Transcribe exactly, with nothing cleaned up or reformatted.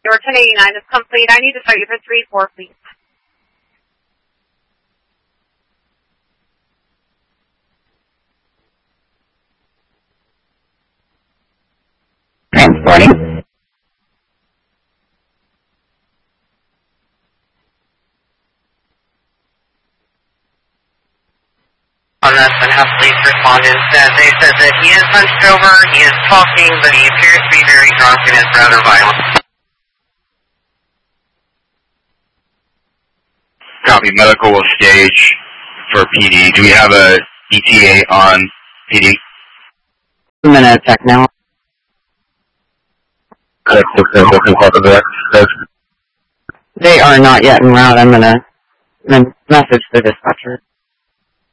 Your ten eighty-nine is complete. I need to start you for three four, please. Transporting. On this, and have police responded. Said they said that he is hunched over, he is talking, but he appears to be very drunk and is rather violent. Copy. Medical will stage for P D. Do we have a E T A on P D? I'm going to check now. They are not yet en route. I'm going to message the dispatcher.